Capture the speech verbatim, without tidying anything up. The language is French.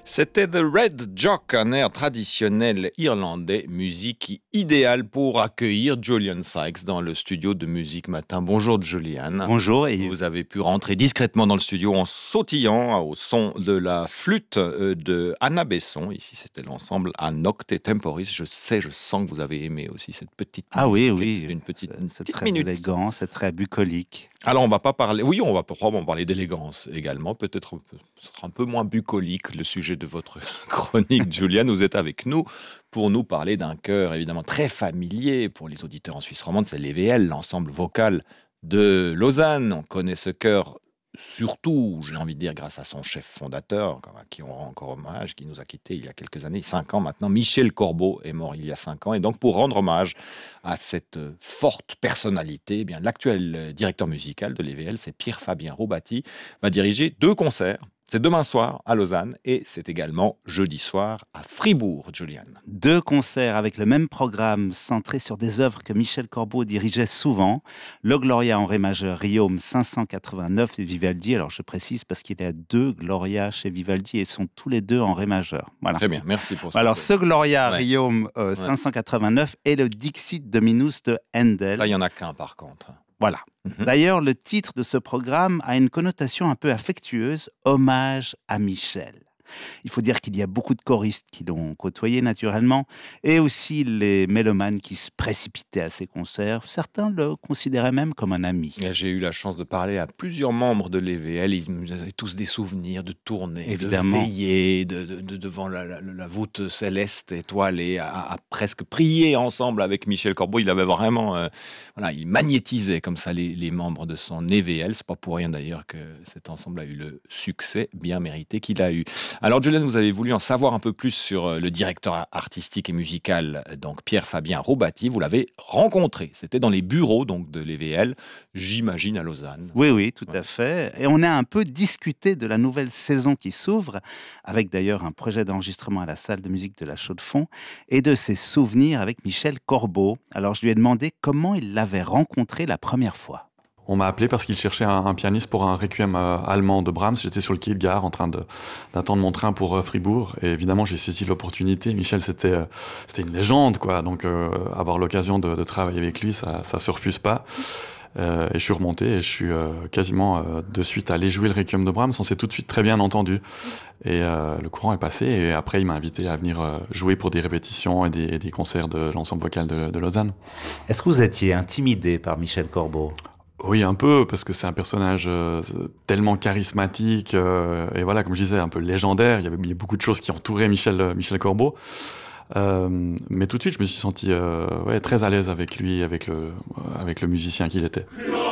C'était The Red Jock, un air traditionnel irlandais, musique idéale pour accueillir Julian Sykes dans le studio de Musique Matin. Bonjour Julian. Bonjour. Et vous avez pu rentrer discrètement dans le studio en sautillant au son de la flûte de Anna Besson. Ici, c'était l'ensemble A Nocte Temporis. Je sais, je sens que vous avez aimé aussi cette petite ah musique. oui, oui, une petite, c'est, une c'est petite très minute. élégant, c'est très bucolique. Alors, on va pas parler. Oui, on va probablement parler d'élégance également. Peut-être ce sera un peu moins bucolique le sujet de votre chronique, Julian. Vous êtes avec nous pour nous parler d'un chœur évidemment très familier pour les auditeurs en Suisse romande. C'est l'E V L, l'ensemble vocal de Lausanne. On connaît ce chœur surtout, j'ai envie de dire, grâce à son chef fondateur, à qui on rend encore hommage, qui nous a quittés il y a quelques années, cinq ans maintenant. Michel Corbeau est mort il y a cinq ans. Et donc, pour rendre hommage à cette forte personnalité, eh bien, l'actuel directeur musical de l'E V L, c'est Pierre-Fabien Robati, va diriger deux concerts. C'est demain soir à Lausanne et c'est également jeudi soir à Fribourg, Julian. Deux concerts avec le même programme centré sur des œuvres que Michel Corbeau dirigeait souvent. Le Gloria en ré majeur, Riom cinq cent quatre-vingt-neuf et Vivaldi. Alors je précise parce qu'il y a deux Gloria chez Vivaldi et sont tous les deux en ré majeur. Voilà. Très bien, merci pour ça. Alors ce Gloria, ouais. Riom euh, cinq cent quatre-vingt-neuf ouais. et le Dixit Dominus de Handel. Là, il n'y en a qu'un par contre. Voilà. Mmh. D'ailleurs, le titre de ce programme a une connotation un peu affectueuse, hommage à Michel. Il faut dire qu'il y a beaucoup de choristes qui l'ont côtoyé naturellement, et aussi les mélomanes qui se précipitaient à ses concerts. Certains le considéraient même comme un ami. J'ai eu la chance de parler à plusieurs membres de l'E V L. Ils avaient tous des souvenirs de tournées, évidemment. de veillées, de, de, de, devant la, la, la voûte céleste étoilée, à, à presque prier ensemble avec Michel Corbeau. Il avait vraiment, euh, voilà, il magnétisait comme ça les, les membres de son E V L. C'est pas pour rien d'ailleurs que cet ensemble a eu le succès bien mérité qu'il a eu. Alors Julian, vous avez voulu en savoir un peu plus sur le directeur artistique et musical, donc Pierre-Fabien Robati. Vous l'avez rencontré. C'était dans les bureaux donc de l'E V L, j'imagine à Lausanne. Oui, oui, tout ouais. à fait. Et on a un peu discuté de la nouvelle saison qui s'ouvre, avec d'ailleurs un projet d'enregistrement à la salle de musique de la Chaux-de-Fonds, et de ses souvenirs avec Michel Corbeau. Alors je lui ai demandé comment il l'avait rencontré la première fois. On m'a appelé parce qu'il cherchait un, un pianiste pour un requiem euh, allemand de Brahms. J'étais sur le quai de gare en train de, d'attendre mon train pour euh, Fribourg. Et évidemment, j'ai saisi l'opportunité. Michel, c'était, euh, c'était une légende, quoi. Donc, euh, avoir l'occasion de, de travailler avec lui, ça ne se refuse pas. Euh, et je suis remonté et je suis euh, quasiment euh, de suite allé jouer le requiem de Brahms. On s'est tout de suite très bien entendu. Et euh, le courant est passé. Et après, il m'a invité à venir euh, jouer pour des répétitions et des, et des concerts de l'ensemble vocal de, de Lausanne. Est-ce que vous étiez intimidé par Michel Corbeau ? Oui, un peu, parce que c'est un personnage euh, tellement charismatique, euh, et voilà, comme je disais, un peu légendaire. Il y avait, il y avait beaucoup de choses qui entouraient Michel, Michel Corbeau. Euh, mais tout de suite, je me suis senti euh, ouais, très à l'aise avec lui, avec le, avec le musicien qu'il était.